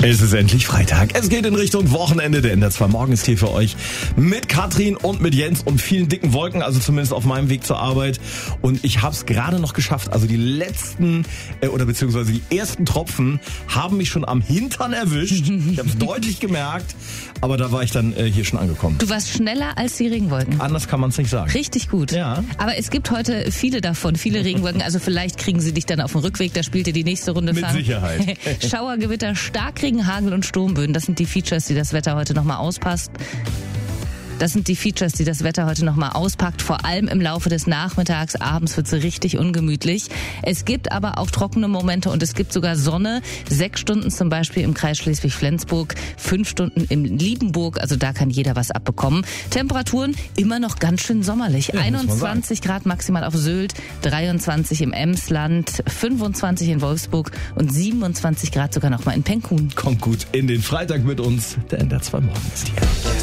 Es ist endlich Freitag. Es geht in Richtung Wochenende. Der NDR 2 Morgen ist hier für euch mit Katrin und mit Jens und vielen dicken Wolken, also zumindest auf meinem Weg zur Arbeit. Und ich habe es gerade noch geschafft. Also die letzten oder beziehungsweise die ersten Tropfen haben mich schon am Hintern erwischt. Ich habe es deutlich gemerkt, aber da war ich dann hier schon angekommen. Du warst schneller als die Regenwolken. Anders kann man es nicht sagen. Richtig gut. Ja. Aber es gibt heute viele davon, viele Regenwolken. Also vielleicht kriegen sie dich dann auf dem Rückweg. Da spielt ihr die nächste Runde Mit Fang. Sicherheit. Schauer, Gewitter, Starkregen, Hagel und Sturmböen. Das sind die Features, die das Wetter heute nochmal auspasst. Vor allem im Laufe des Nachmittags. Abends wird es richtig ungemütlich. Es gibt aber auch trockene Momente und es gibt sogar Sonne. 6 Stunden zum Beispiel im Kreis Schleswig-Flensburg, 5 Stunden in Liebenburg. Also da kann jeder was abbekommen. Temperaturen immer noch ganz schön sommerlich. Ja, 21 Grad maximal auf Sylt, 23 im Emsland, 25 in Wolfsburg und 27 Grad sogar noch mal in Penkhuhn. Kommt gut in den Freitag mit uns. Der NDR 2 Morgen ist hier.